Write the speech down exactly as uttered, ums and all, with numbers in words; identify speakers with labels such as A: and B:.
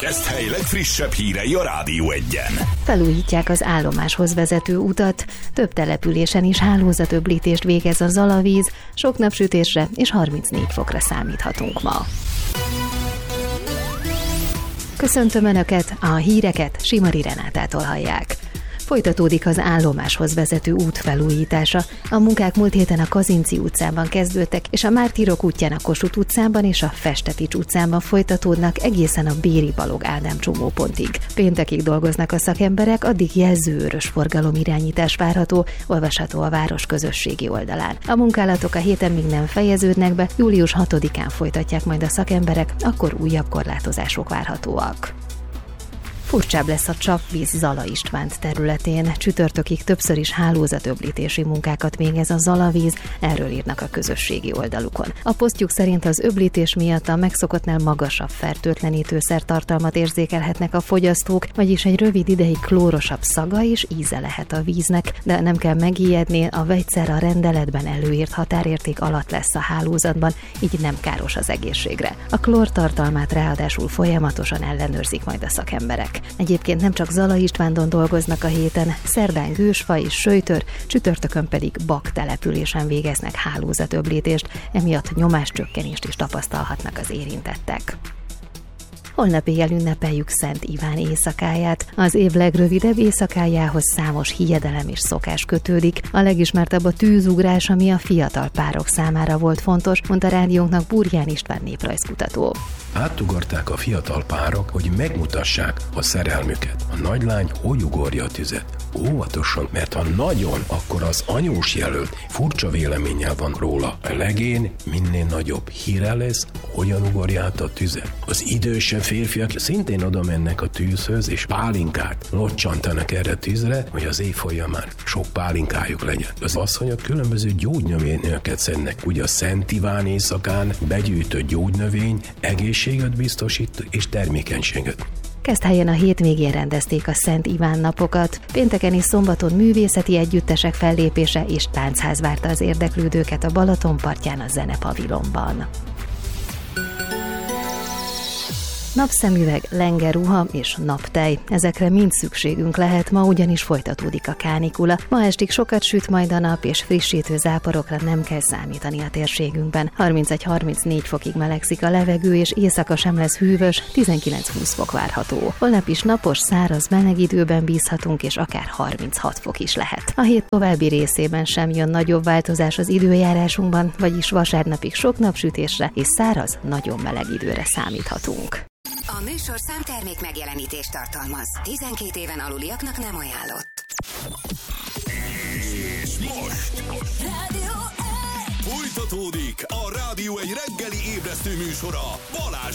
A: Keszthely legfrissebb hírei a Rádió Egyen.
B: Felújítják az állomáshoz vezető utat, több településen is hálózatöblítést végez a Zalavíz, sok napsütésre és harmincnégy fokra számíthatunk ma. Köszöntöm Önöket, a híreket Simari Renátától hallják. Folytatódik az állomáshoz vezető út felújítása. A munkák múlt héten a Kazinczy utcában kezdődtek, és a Mártírok útján a Kossuth utcában és a Festetics utcában folytatódnak egészen a Béri Balogh Ádám csomópontig. Péntekig dolgoznak a szakemberek, addig jelzőőrös forgalomirányítás várható, olvasható a város közösségi oldalán. A munkálatok a héten még nem fejeződnek be, július hatodikán folytatják majd a szakemberek, akkor újabb korlátozások várhatóak. Furcsább lesz a Csapvíz Zala Istvánt területén. Csütörtökig többször is hálózatöblítési munkákat végez a Zalavíz, erről írnak a közösségi oldalukon. A posztjuk szerint az öblítés miatt a megszokottnál magasabb fertőtlenítőszer tartalmat érzékelhetnek a fogyasztók, vagyis egy rövid ideig klórosabb szaga és íze lehet a víznek, de nem kell megijedni, a vegyszer a rendeletben előírt határérték alatt lesz a hálózatban, így nem káros az egészségre. A klór tartalmát ráadásul folyamatosan ellenőrzik majd a szakemberek. Egyébként nem csak Zala Istvándon dolgoznak a héten, szerdán Gősfa és Söjtör, csütörtökön pedig Bak településen végeznek hálózatöblítést, emiatt nyomáscsökkenést is tapasztalhatnak az érintettek. Holnap éjjel ünnepeljük Szent Iván éjszakáját. Az év legrövidebb éjszakájához számos hiedelem és szokás kötődik. A legismertebb a tűzugrás, ami a fiatal párok számára volt fontos, mondta rádiónknak Burján István néprajzkutató.
C: Átugorták a fiatal párok, hogy megmutassák a szerelmüket. A nagylány hogy ugorja a tüzet? Óvatosan, mert ha nagyon, akkor az anyós jelölt furcsa véleménnyel van róla. A legén minél nagyobb híre lesz, hogyan ugorja át a tüzet. Az idősebb férfiak szintén oda mennek a tűzhöz, és pálinkát locsantanak erre a tűzre, hogy az év folyamán sok pálinkájuk legyen. Az asszonyok különböző gyógynövényeket szednek. Ugye a Szent Iván éjszakán begyűjtött gyógynövény egészséget biztosít és termékenységet.
B: Keszthelyen a hétvégén rendezték a Szent Iván napokat. Pénteken és szombaton művészeti együttesek fellépése és táncház várta az érdeklődőket a Balaton partján a Zenepavilonban. Napszemüveg, lengerruha és naptej. Ezekre mind szükségünk lehet, ma ugyanis folytatódik a kánikula. Ma estig sokat süt majd a nap, és frissítő záporokra nem kell számítani a térségünkben. harmincegy-harmincnégy fokig melegszik a levegő, és éjszaka sem lesz hűvös, tizenkilenc-húsz fok várható. Holnap is napos, száraz, meleg időben bízhatunk, és akár harminchat fok is lehet. A hét további részében sem jön nagyobb változás az időjárásunkban, vagyis vasárnapig sok napsütésre és száraz, nagyon meleg időre számíthatunk.
D: A műsorszám termék megjelenítést tartalmaz. tizenkét éven aluliaknak nem ajánlott.
A: És most
D: Rádió
A: folytatódik a Rádió egy reggeli ébresztő műsora Balázs